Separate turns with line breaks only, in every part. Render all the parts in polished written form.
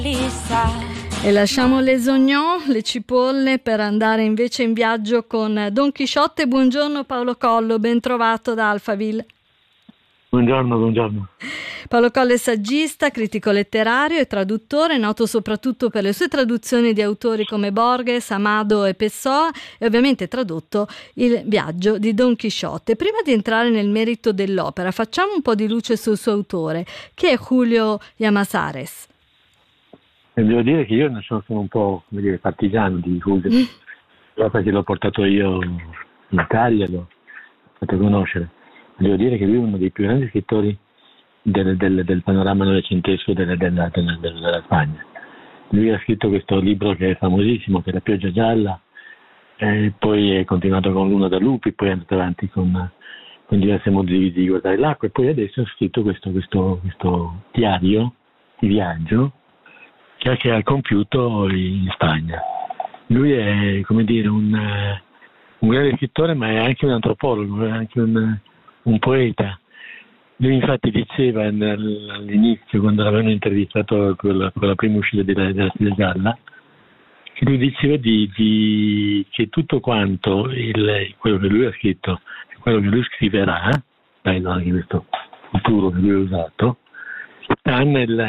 E lasciamo les oignons, le cipolle, per andare invece in viaggio con Don Chisciotte. Buongiorno Paolo Collo, ben trovato da Alphaville.
Buongiorno.
Paolo Collo è saggista, critico letterario e traduttore, noto soprattutto per le sue traduzioni di autori come Borges, Amado e Pessoa, e ovviamente tradotto Il viaggio di Don Chisciotte. Prima di entrare nel merito dell'opera, facciamo un po' di luce sul suo autore, che è Julio Llamazares.
Devo dire che io sono un po', partigiano di Julio, però perché l'ho portato io in Italia, l'ho fatto conoscere. Devo dire che lui è uno dei più grandi scrittori del panorama novecentesco della Spagna. Lui ha scritto questo libro che è famosissimo, che è La pioggia gialla, poi è continuato con Luna da lupi, poi è andato avanti con diversi modi di guardare l'acqua, e poi adesso ha scritto questo diario di viaggio che ha compiuto in Spagna. Lui è, un grande scrittore, ma è anche un antropologo, è anche un poeta. Lui infatti diceva all'inizio, quando l'avevano intervistato con la prima uscita della Stella Gialla, che lui diceva che tutto quanto quello che lui ha scritto e quello che lui scriverà, anche questo futuro che lui ha usato, sta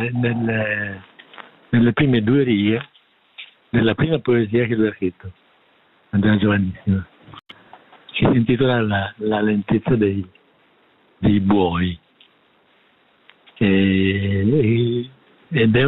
nelle prime due righe della prima poesia che lui ha scritto, quando era giovanissimo, che si intitola La lentezza dei buoi, ed è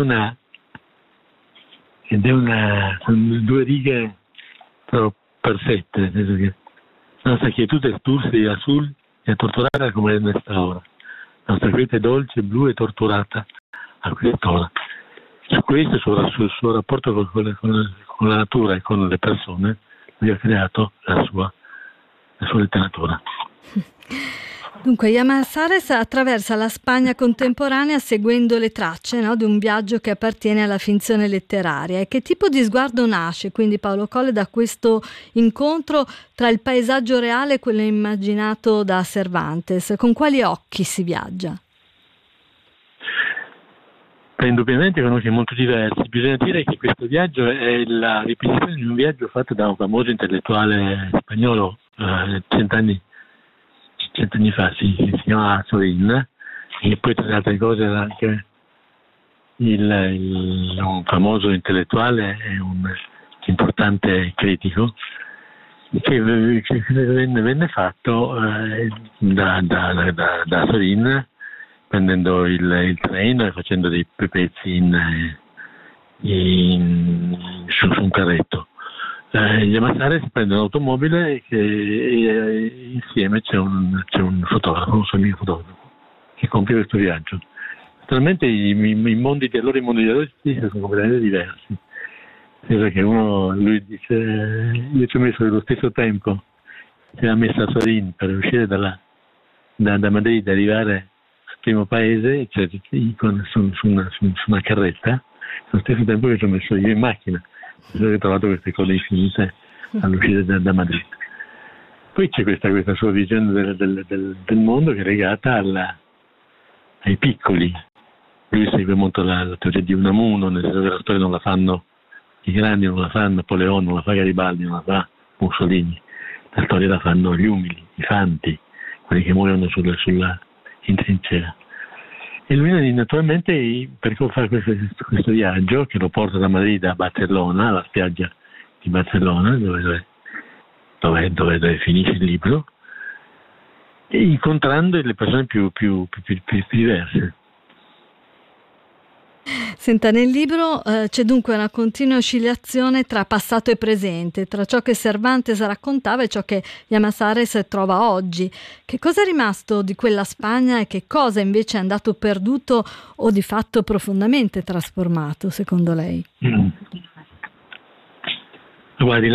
sono due righe però perfette, nel senso che la nostra quietud è dulce e azul e torturata come nesta ora, la nostra quiete è dolce, blu e torturata a quest'ora. Su questo, sul suo rapporto con la natura e con le persone, lui ha creato la sua letteratura.
Dunque, Llamazares attraversa la Spagna contemporanea seguendo le tracce, no, di un viaggio che appartiene alla finzione letteraria. E che tipo di sguardo nasce, quindi, Paolo Colle, da questo incontro tra il paesaggio reale e quello immaginato da Cervantes? Con quali occhi si viaggia?
Indubbiamente con occhi molto diversi. Bisogna dire che questo viaggio è la ripetizione di un viaggio fatto da un famoso intellettuale spagnolo 100 anni fa, si chiama Sorin, e poi tra le altre cose era anche un famoso intellettuale e un importante critico, che venne fatto da Sorin, prendendo il treno e facendo dei pezzi su un carretto. Llamazares prende un'automobile e insieme c'è un fotografo, un suo amico fotografo, che compie questo viaggio. Naturalmente i mondi di allora e i mondi di oggi sono completamente diversi. Perché lui dice, io ci ho messo lo stesso tempo che ha messo a Sorin per uscire da Madrid e arrivare al primo paese, cioè su una carretta, lo stesso tempo che ci ho messo io in macchina. Ho trovato queste cose infinite all'uscita da Madrid. Poi c'è questa sua visione del mondo che è legata ai piccoli. Lui segue molto la teoria di Unamuno, nel senso che la storia non la fanno i grandi, non la fa Napoleone, non la fa Garibaldi, non la fa Mussolini. La storia la fanno gli umili, i fanti, quelli che muoiono in trincea. E lui naturalmente fa questo viaggio che lo porta da Madrid a Barcellona, alla spiaggia di Barcellona, dove finisce il libro, e incontrando le persone più diverse.
Senta, nel libro c'è dunque una continua oscillazione tra passato e presente, tra ciò che Cervantes raccontava e ciò che Llamazares trova oggi. Che cosa è rimasto di quella Spagna e che cosa invece è andato perduto o di fatto profondamente trasformato, secondo lei?
Guardi,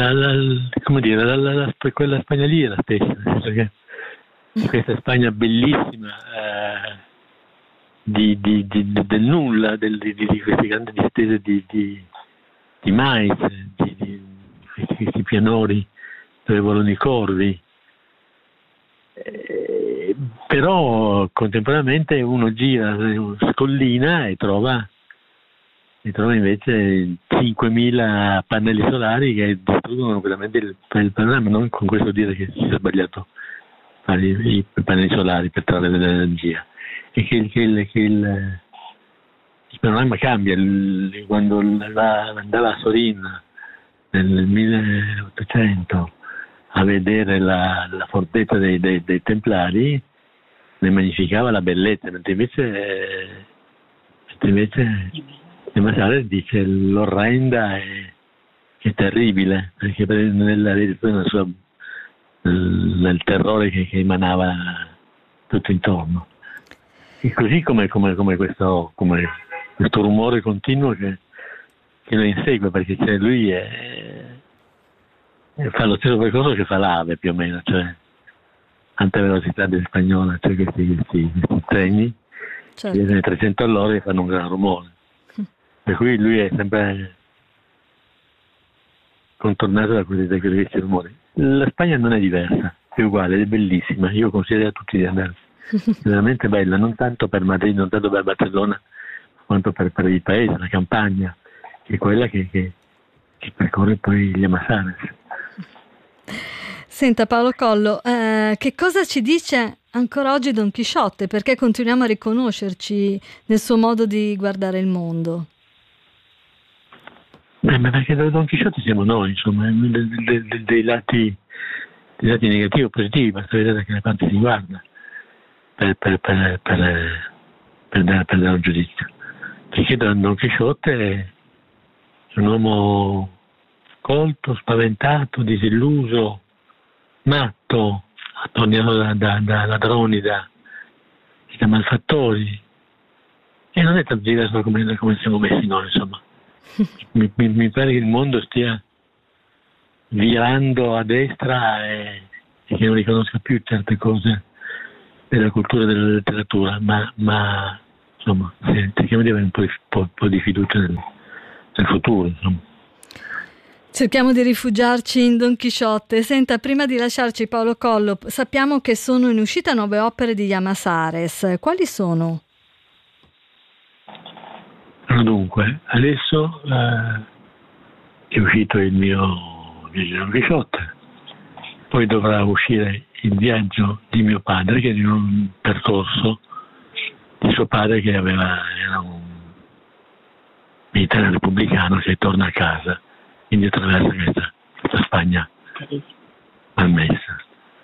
quella Spagna lì è la stessa, perché questa Spagna bellissima, del nulla, di queste grandi distese di mais, di questi pianori dove volano i corvi. Però contemporaneamente uno gira, scollina e trova si trova invece 5.000 pannelli solari che distruggono completamente il panorama. Non con questo dire che si è sbagliato fare i pannelli solari per trarre dell'energia, e che il panorama cambia. Quando andava a Sorin nel 1800 a vedere la fortezza dei Templari, ne magnificava la bellezza, mentre invece Masares dice l'orrenda è terribile, perché nel terrore che emanava tutto intorno. E così come questo rumore continuo che lo insegue, perché lui fa lo stesso percorso che fa l'Ave più o meno, cioè alta velocità del spagnolo, cioè questi treni che viene 300 all'ora e fanno un gran rumore. Per cui lui è sempre contornato da questi rumori. La Spagna non è diversa, è uguale, è bellissima. Io consiglio a tutti di andarci. È veramente bella, non tanto per Madrid, non tanto per Barcellona, quanto per il paese, la campagna, che è quella che percorre poi gli Amasares.
Senta Paolo Collo, che cosa ci dice ancora oggi Don Chisciotte? Perché continuiamo a riconoscerci nel suo modo di guardare il mondo?
Ma perché Don Chisciotte siamo noi, insomma, dei lati negativi o positivi, basta vedere da che parte si guarda per dare un giudizio. Perché Don Chisciotte è un uomo colto, spaventato, disilluso, matto, attorniato da ladroni, da malfattori, e non è tanto diverso come siamo messi noi, insomma. Mi pare che il mondo stia virando a destra e che non riconosca più certe cose della cultura e della letteratura, ma insomma cerchiamo di avere un po' di fiducia nel futuro, insomma.
Cerchiamo di rifugiarci in Don Chisciotte. Senta, prima di lasciarci Paolo Collo, sappiamo che sono in uscita nuove opere di Llamazares. Quali sono?
Dunque, adesso è uscito il mio viaggio di Don Chisciotte, poi dovrà uscire il viaggio di mio padre, che è di un percorso di suo padre che era un militare repubblicano che torna a casa, quindi attraversa questa Spagna malmessa.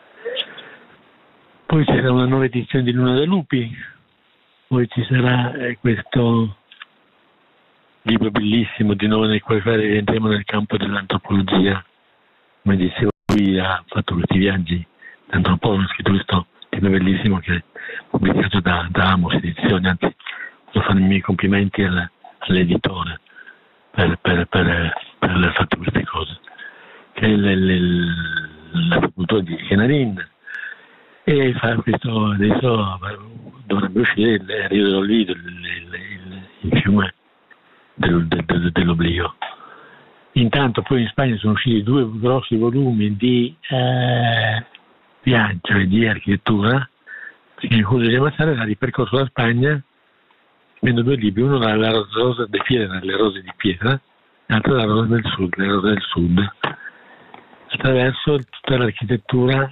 Poi ci sarà una nuova edizione di Luna dei Lupi, poi ci sarà questo libro bellissimo di nuovo nel quale entriamo nel campo dell'antropologia. Come dicevo, lui ha fatto questi viaggi d'antropologo, ha scritto questo libro bellissimo che è pubblicato da Amos Edizioni, anzi devo fare i miei complimenti all'editore per aver fatto queste cose, che è la cultura di Genarin, e fa questo. Adesso dovrebbe uscire il Rio dell'Olvido, il fiume dell'oblio. Intanto poi in Spagna sono usciti 2 grossi volumi di viaggio e di architettura, perché Julio de Mazares ha ripercorso la Spagna scrivendo 2 libri, uno la rosa de Piedra, le rose di pietra, l'altro la rosa del sud, le rose del sud, attraverso tutta l'architettura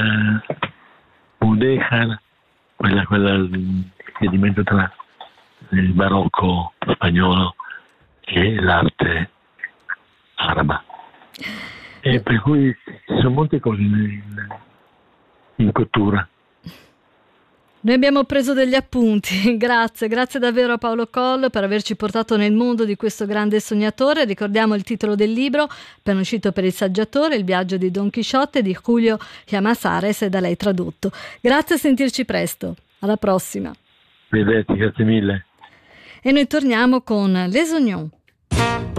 mudéjar, quella che diventa tra il barocco spagnolo e l'arte araba. E per cui ci sono molte cose in cottura.
Noi abbiamo preso degli appunti, grazie davvero a Paolo Collo per averci portato nel mondo di questo grande sognatore. Ricordiamo il titolo del libro, appena uscito per Il Saggiatore, Il viaggio di Don Chisciotte di Julio Llamazares, da lei tradotto. Grazie, a sentirci presto, alla prossima.
Arrivederci, grazie mille.
E noi torniamo con Les Oignons.